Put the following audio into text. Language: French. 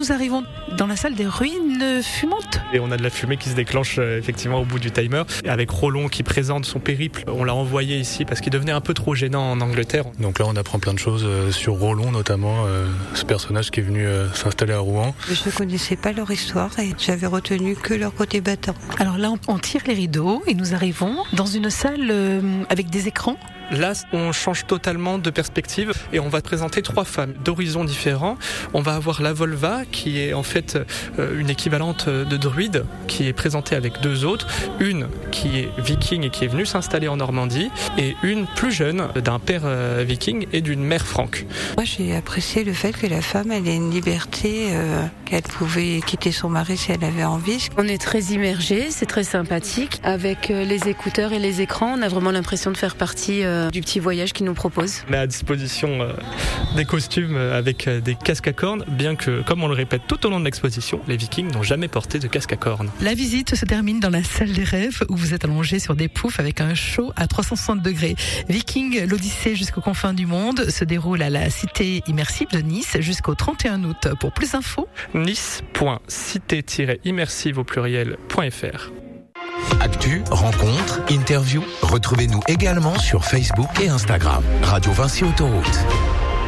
nous arrivons dans la salle des ruines fumantes. Et on a de la fumée qui se déclenche effectivement au bout du timer. Avec Rollon qui présente son périple, on l'a envoyé ici parce qu'il devenait un peu trop gênant en Angleterre. Donc là on apprend plein de choses sur Rollon notamment, ce personnage qui est venu s'installer à Rouen. Je ne connaissais pas leur histoire et j'avais retenu que leur côté battant. Alors là on tire les rideaux et nous arrivons dans une salle avec des écrans. Là, on change totalement de perspective et on va présenter 3 femmes d'horizons différents. On va avoir la Volva, qui est en fait une équivalente de druide, qui est présentée avec 2 autres. Une qui est viking et qui est venue s'installer en Normandie, et une plus jeune d'un père viking et d'une mère franque. Moi, j'ai apprécié le fait que la femme, elle ait une liberté, qu'elle pouvait quitter son mari si elle avait envie. On est très immergés, c'est très sympathique. Avec les écouteurs et les écrans, on a vraiment l'impression de faire partie du petit voyage qu'ils nous proposent. On a à disposition des costumes avec des casques à cornes, bien que, comme on le répète tout au long de l'exposition, les Vikings n'ont jamais porté de casque à cornes. La visite se termine dans la salle des rêves où vous êtes allongé sur des poufs avec un chaud à 360 degrés. Viking, l'Odyssée jusqu'aux confins du monde se déroule à la cité immersive de Nice jusqu'au 31 août. Pour plus d'infos, nice.cité-immersive au pluriel.fr. Actu, rencontres, interviews, retrouvez-nous également sur Facebook et Instagram. Radio Vinci Autoroute.